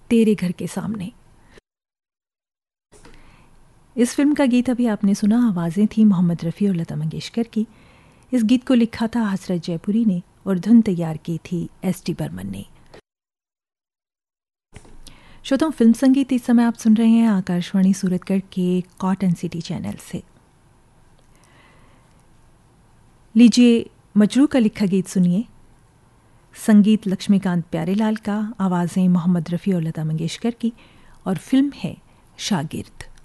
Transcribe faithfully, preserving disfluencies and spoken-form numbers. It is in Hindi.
तेरे घर के सामने। इस फिल्म का गीत अभी आपने सुना, आवाज़ें थी मोहम्मद रफ़ी और लता मंगेशकर की। इस गीत को लिखा था हसरत जयपुरी ने और धुन तैयार की थी एस टी बर्मन ने। श्रोताओं, फिल्म संगीत इस समय आप सुन रहे हैं आकाशवाणी सूरतगढ़ के कॉटन सिटी चैनल से। लीजिए मजरू का लिखा गीत सुनिए। संगीत लक्ष्मीकांत प्यारेलाल का, आवाज़ें मोहम्मद रफ़ी और लता मंगेशकर की, और फिल्म है शागिर्द।